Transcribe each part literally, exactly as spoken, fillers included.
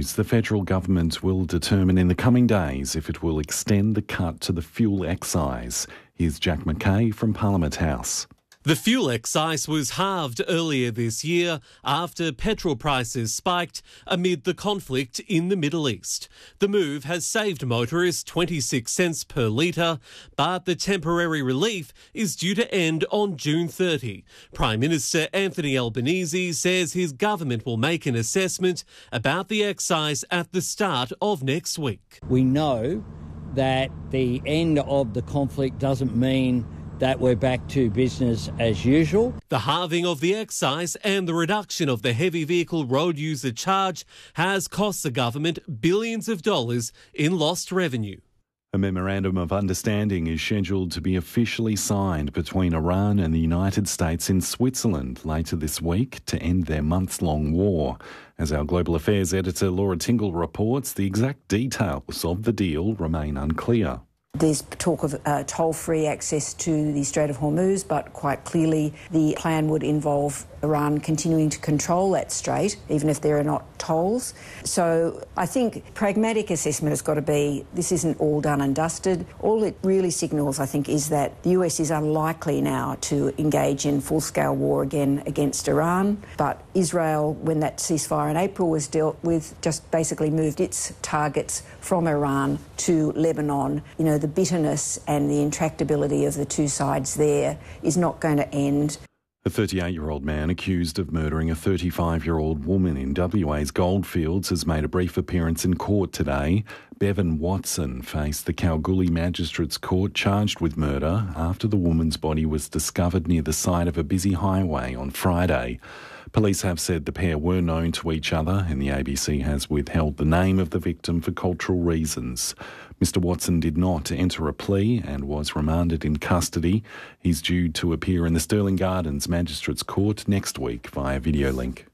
news. The federal government will determine in the coming days if it will extend the cut to the fuel excise. Here's Jack Mackay from Parliament House. The fuel excise was halved earlier this year after petrol prices spiked amid the conflict in the Middle East. The move has saved motorists twenty-six cents per litre, but the temporary relief is due to end on June thirtieth. Prime Minister Anthony Albanese says his government will make an assessment about the excise at the start of next week. We know that the end of the conflict doesn't mean that we're back to business as usual. The halving of the excise and the reduction of the heavy vehicle road user charge has cost the government billions of dollars in lost revenue. A memorandum of understanding is scheduled to be officially signed between Iran and the United States in Switzerland later this week to end their months-long war. As our Global Affairs editor Laura Tingle reports, the exact details of the deal remain unclear. There's talk of uh, toll-free access to the Strait of Hormuz, but quite clearly the plan would involve Iran continuing to control that strait, even if there are not tolls. So I think pragmatic assessment has got to be this isn't all done and dusted. All it really signals, I think, is that the U S is unlikely now to engage in full-scale war again against Iran. But Israel, when that ceasefire in April was dealt with, just basically moved its targets from Iran to Lebanon. You know, the bitterness and the intractability of the two sides there is not going to end. A thirty-eight-year-old man accused of murdering a thirty-five-year-old woman in W A's Goldfields has made a brief appearance in court today. Bevan Watson faced the Kalgoorlie Magistrates Court charged with murder after the woman's body was discovered near the side of a busy highway on Friday. Police have said the pair were known to each other and the A B C has withheld the name of the victim for cultural reasons. Mister Watson did not enter a plea and was remanded in custody. He's due to appear in the Stirling Gardens Magistrates Court next week via video link.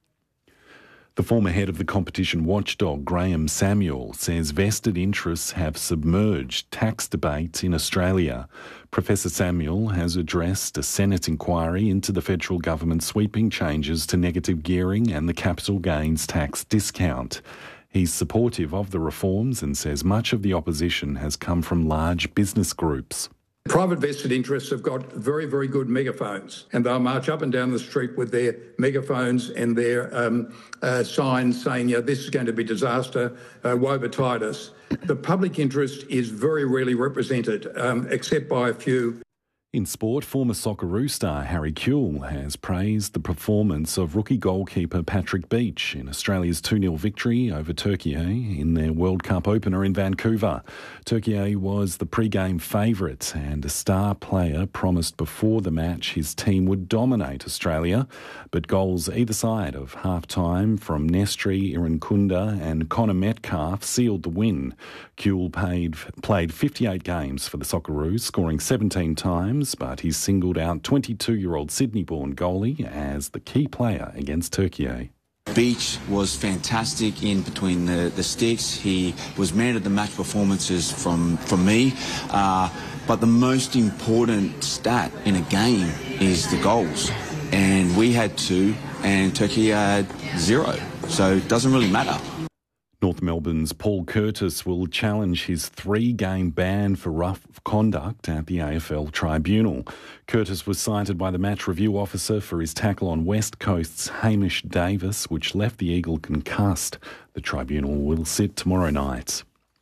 The former head of the competition watchdog, Graham Samuel, says vested interests have submerged tax debate in Australia. Professor Samuel has addressed a Senate inquiry into the federal government's sweeping changes to negative gearing and the capital gains tax discount. He's supportive of the reforms and says much of the opposition has come from large business groups. Private vested interests have got very, very good megaphones, and they'll march up and down the street with their megaphones and their um, uh, signs saying, yeah, this is going to be disaster, uh, woe betide us. The public interest is very rarely represented, um, except by a few. In sport, former Socceroo star Harry Kewell has praised the performance of rookie goalkeeper Patrick Beach in Australia's two nil victory over Turkey in their World Cup opener in Vancouver. Turkey was the pre-game favourite and a star player promised before the match his team would dominate Australia, but goals either side of half-time from Nestri Irankunda and Connor Metcalf sealed the win. Kewell paid, played fifty-eight games for the Socceroos, scoring seventeen times, but he singled out twenty-two-year-old Sydney-born goalie as the key player against Turkey. Beach was fantastic in between the, the sticks. He was man of the match performances from, from me. Uh, but the most important stat in a game is the goals. And we had two and Turkey had zero. So it doesn't really matter. North Melbourne's Paul Curtis will challenge his three-game ban for rough conduct at the A F L Tribunal. Curtis was cited by the match review officer for his tackle on West Coast's Hamish Davis, which left the Eagle concussed. The tribunal will sit tomorrow night.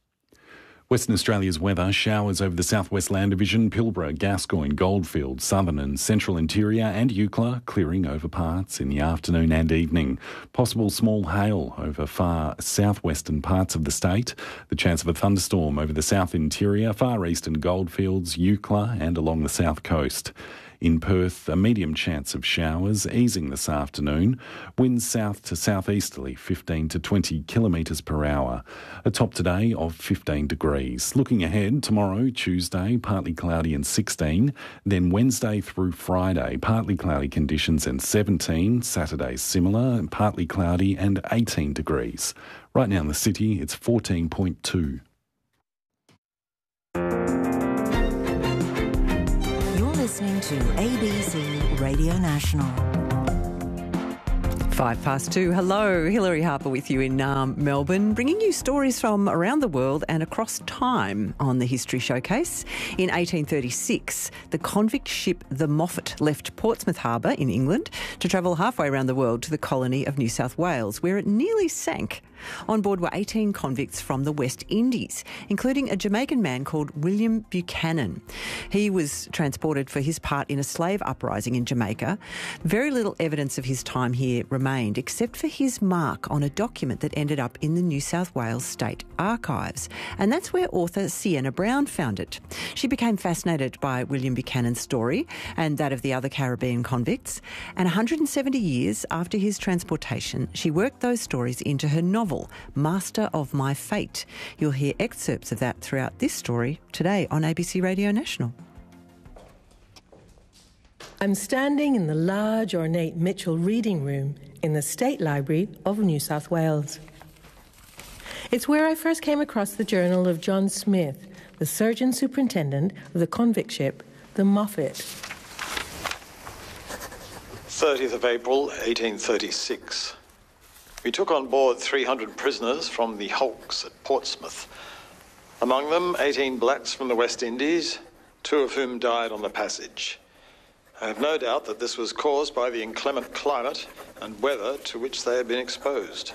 Western Australia's weather: showers over the southwest land division, Pilbara, Gascoyne, Goldfields, southern and central interior and Eucla, clearing over parts in the afternoon and evening. Possible small hail over far southwestern parts of the state. The chance of a thunderstorm over the south interior, far eastern Goldfields, Eucla and along the south coast. In Perth, a medium chance of showers, easing this afternoon. Winds south to southeasterly, fifteen to twenty kilometres per hour. A top today of fifteen degrees. Looking ahead, tomorrow, Tuesday, partly cloudy and sixteen. Then Wednesday through Friday, partly cloudy conditions and seventeen. Saturday, similar, partly cloudy and eighteen degrees. Right now in the city, it's fourteen point two. Listening to A B C Radio National. Five past two. Hello, Hilary Harper with you in um, Melbourne, bringing you stories from around the world and across time on the History Showcase. In eighteen thirty-six, the convict ship the Moffat left Portsmouth Harbour in England to travel halfway around the world to the colony of New South Wales, where it nearly sank. On board were eighteen convicts from the West Indies, including a Jamaican man called William Buchanan. He was transported for his part in a slave uprising in Jamaica. Very little evidence of his time here remained, except for his mark on a document that ended up in the New South Wales State Archives. And that's where author Sienna Brown found it. She became fascinated by William Buchanan's story and that of the other Caribbean convicts. And one hundred seventy years after his transportation, she worked those stories into her novel, Master of My Fate. You'll hear excerpts of that throughout this story today on A B C Radio National. I'm standing in the large, ornate Mitchell Reading Room in the State Library of New South Wales. It's where I first came across the journal of John Smith, the surgeon superintendent of the convict ship, the Moffat. thirtieth of April, eighteen thirty-six. We took on board three hundred prisoners from the hulks at Portsmouth. Among them, eighteen blacks from the West Indies, two of whom died on the passage. I have no doubt that this was caused by the inclement climate and weather to which they had been exposed.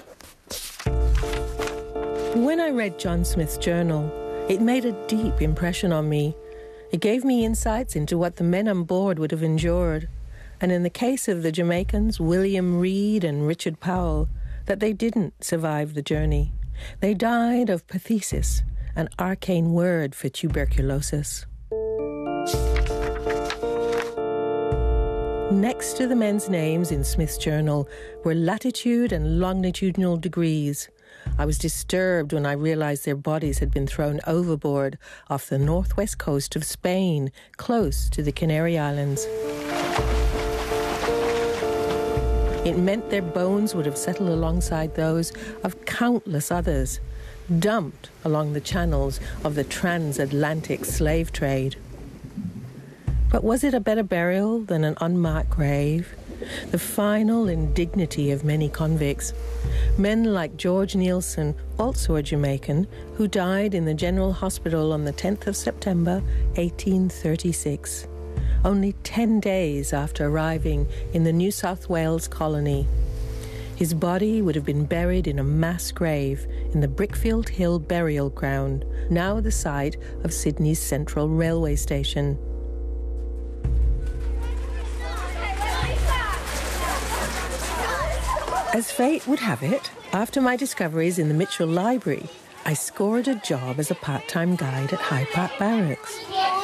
When I read John Smith's journal, it made a deep impression on me. It gave me insights into what the men on board would have endured, and in the case of the Jamaicans, William Reed and Richard Powell, that they didn't survive the journey. They died of pathesis, an arcane word for tuberculosis. Next to the men's names in Smith's journal were latitude and longitudinal degrees. I was disturbed when I realized their bodies had been thrown overboard off the northwest coast of Spain, close to the Canary Islands. It meant their bones would have settled alongside those of countless others, dumped along the channels of the transatlantic slave trade. But was it a better burial than an unmarked grave? The final indignity of many convicts. Men like George Nielsen, also a Jamaican, who died in the General Hospital on the tenth of September, eighteen thirty-six. Only ten days after arriving in the New South Wales colony. His body would have been buried in a mass grave in the Brickfield Hill Burial Ground, now the site of Sydney's Central Railway Station. As fate would have it, after my discoveries in the Mitchell Library, I scored a job as a part-time guide at Hyde Park Barracks.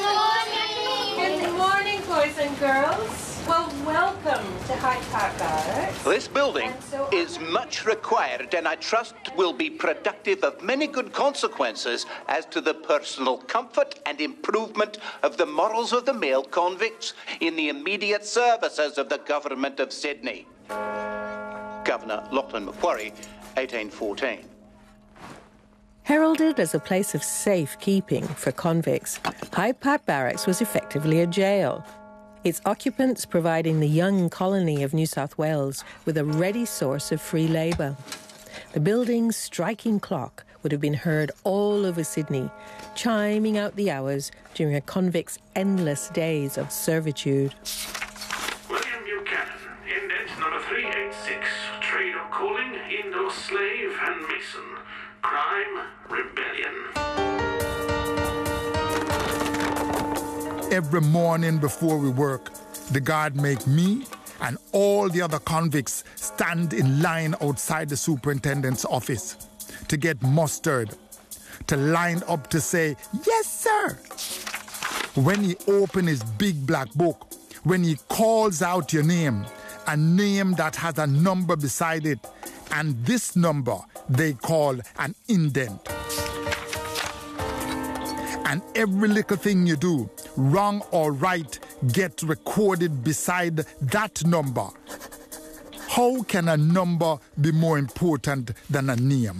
Good morning, boys and girls. Well, welcome to Hyde Park Barracks. This building so is much required and I trust will be productive of many good consequences as to the personal comfort and improvement of the morals of the male convicts in the immediate services of the Government of Sydney. Governor Lachlan Macquarie, eighteen fourteen. Heralded as a place of safekeeping for convicts, Hyde Park Barracks was effectively a jail, its occupants providing the young colony of New South Wales with a ready source of free labour. The building's striking clock would have been heard all over Sydney, chiming out the hours during a convict's endless days of servitude. William Buchanan, index number three eighty-six, trade of calling, Indo slave and mason. Crime, rebellion. Every morning before we work, the guard make me and all the other convicts stand in line outside the superintendent's office to get mustered, to line up to say, yes, sir. When he opens his big black book, when he calls out your name, a name that has a number beside it, and this number they call an indent. And every little thing you do, wrong or right, gets recorded beside that number. How can a number be more important than a name?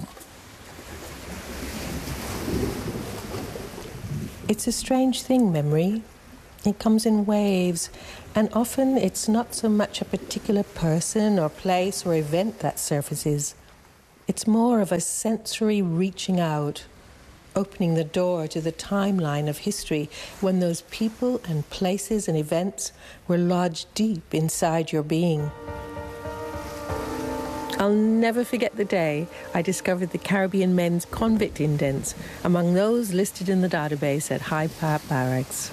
It's a strange thing, memory. It comes in waves, and often it's not so much a particular person or place or event that surfaces. It's more of a sensory reaching out, opening the door to the timeline of history when those people and places and events were lodged deep inside your being. I'll never forget the day I discovered the Caribbean Men's Convict Indents among those listed in the database at Hyde Park Barracks.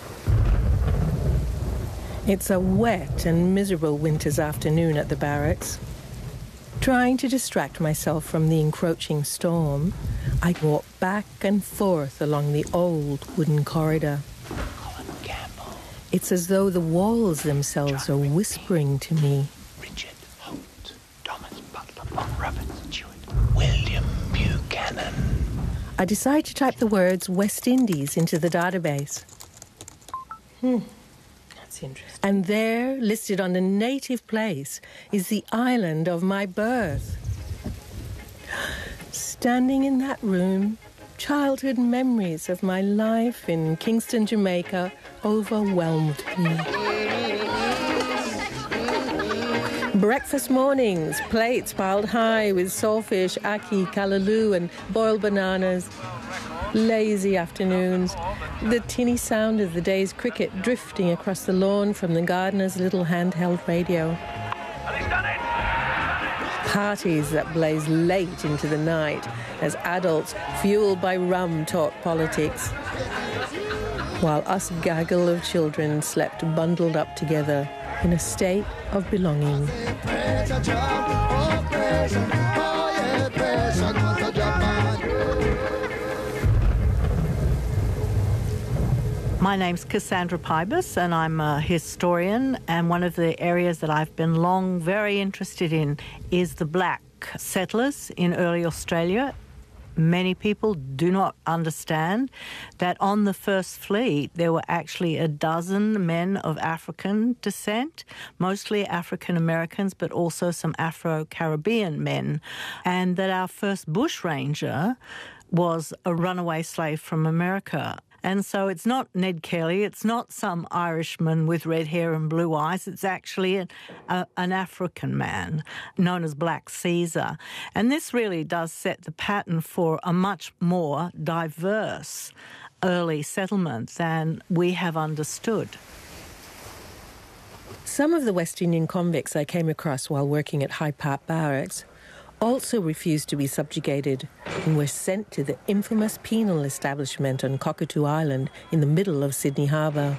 It's a wet and miserable winter's afternoon at the barracks. Trying to distract myself from the encroaching storm, I walk back and forth along the old wooden corridor. Colin Campbell. It's as though the walls themselves are whispering to me. Richard Holt, Thomas Butler, Robert Stewart, William Buchanan. I decide to type the words West Indies into the database. Hmm. Interesting. And there, listed on the native place, is the island of my birth. Standing in that room, childhood memories of my life in Kingston, Jamaica, overwhelmed me. Breakfast mornings, plates piled high with saltfish, ackee, callaloo and boiled bananas. Lazy afternoons, the tinny sound of the day's cricket drifting across the lawn from the gardener's little handheld radio. Parties that blaze late into the night as adults, fueled by rum, talk politics, while us gaggle of children slept bundled up together in a state of belonging. My name's Cassandra Pybus, and I'm a historian, and one of the areas that I've been long very interested in is the black settlers in early Australia. Many people do not understand that on the first fleet there were actually a dozen men of African descent, mostly African Americans, but also some Afro-Caribbean men, and that our first bushranger was a runaway slave from America. And so it's not Ned Kelly, it's not some Irishman with red hair and blue eyes, it's actually an, a, an African man known as Black Caesar. And this really does set the pattern for a much more diverse early settlement than we have understood. Some of the West Indian convicts I came across while working at Hyde Park Barracks also refused to be subjugated and were sent to the infamous penal establishment on Cockatoo Island in the middle of Sydney Harbour.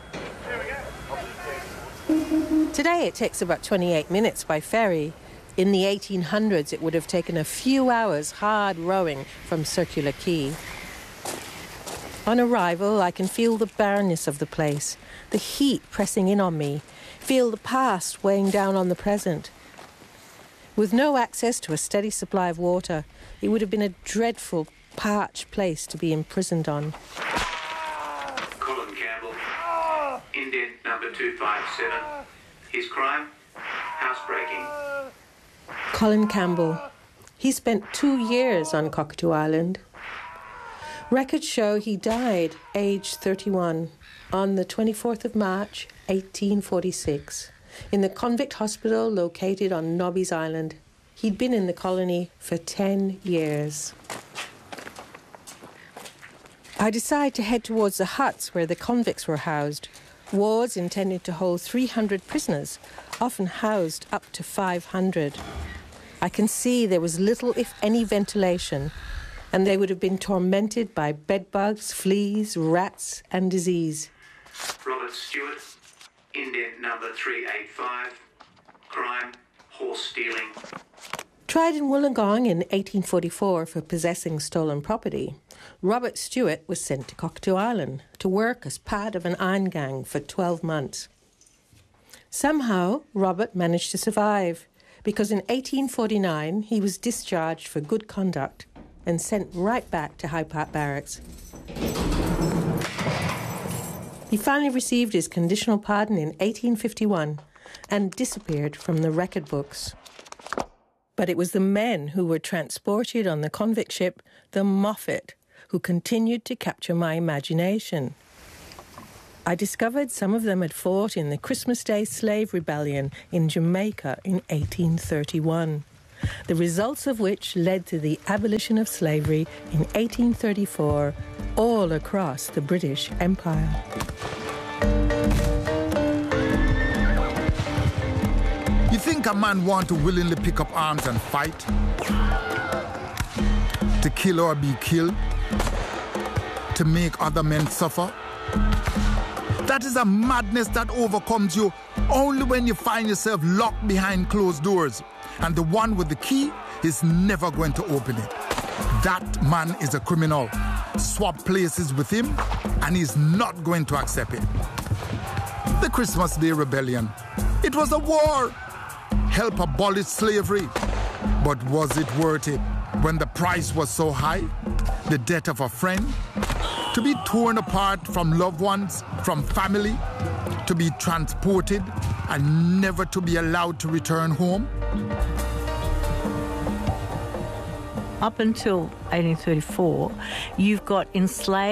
Today it takes about twenty-eight minutes by ferry. In the eighteen hundreds it would have taken a few hours hard rowing from Circular Quay. On arrival I can feel the barrenness of the place, the heat pressing in on me, feel the past weighing down on the present. With no access to a steady supply of water, it would have been a dreadful, parched place to be imprisoned on. Colin Campbell, indent number two five seven. His crime? Housebreaking. Colin Campbell. He spent two years on Cockatoo Island. Records show he died aged thirty-one on the twenty-fourth of March, eighteen forty-six. In the convict hospital located on Nobby's Island. He'd been in the colony for ten years. I decide to head towards the huts where the convicts were housed, wards intended to hold three hundred prisoners, often housed up to five hundred. I can see there was little, if any, ventilation, and they would have been tormented by bedbugs, fleas, rats, and disease. Robert Stewart, indent number three eight five. Crime, horse stealing. Tried in Wollongong in eighteen forty-four for possessing stolen property, Robert Stewart was sent to Cockatoo Island to work as part of an iron gang for twelve months. Somehow, Robert managed to survive, because in eighteen forty-nine he was discharged for good conduct and sent right back to Hyde Park Barracks. He finally received his conditional pardon in eighteen fifty-one and disappeared from the record books. But it was the men who were transported on the convict ship, the Moffat, who continued to capture my imagination. I discovered some of them had fought in the Christmas Day Slave Rebellion in Jamaica in eighteen thirty-one, the results of which led to the abolition of slavery in eighteen thirty-four all across the British Empire. You think a man want to willingly pick up arms and fight? To kill or be killed? To make other men suffer? That is a madness that overcomes you only when you find yourself locked behind closed doors, and the one with the key is never going to open it. That man is a criminal. Swap places with him, and he's not going to accept it. The Christmas Day Rebellion. It was a war. Help abolish slavery. But was it worth it when the price was so high? The death of a friend? To be torn apart from loved ones, from family, to be transported and never to be allowed to return home? Up until eighteen thirty-four, you've got enslaved